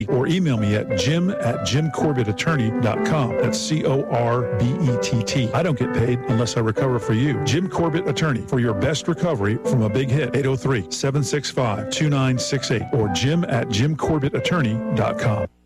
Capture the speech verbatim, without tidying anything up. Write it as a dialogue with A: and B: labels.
A: or email me at jim at jim corbett attorney dot com. That's C O R B E T T. I don't get paid unless I recover for you. Jim Corbett Attorney for your best recovery from a big hit. eight oh three, seven six five, two nine six eight or jim at jim corbett attorney dot com.